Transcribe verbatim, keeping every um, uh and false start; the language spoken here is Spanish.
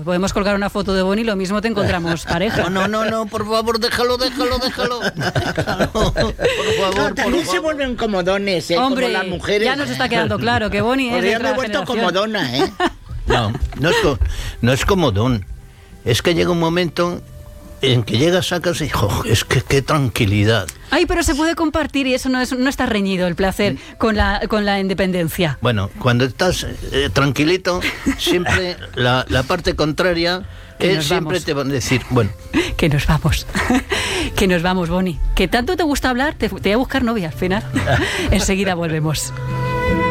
podemos colgar una foto de Bonnie, lo mismo te encontramos pareja. No, no, no, no, por favor, déjalo, déjalo, déjalo. déjalo por favor, No, también por se favor. vuelven comodones, ¿eh? Hombre, como las mujeres. ya nos está quedando claro que Bonnie es Pues de ya me he otra vuelto generación. comodona, ¿eh? No, no es, co- no es comodón. Es que llega un momento en que llegas a casa y, jo, es que qué tranquilidad. Ay, pero se puede compartir y eso no es, no está reñido el placer con la, con la independencia. Bueno, cuando estás eh, tranquilito, siempre la, la parte contraria Que es nos siempre vamos. te van a decir, bueno, Que nos vamos. Que nos vamos, Bonnie. Que tanto te gusta hablar, te, te voy a buscar novia al final. Enseguida volvemos.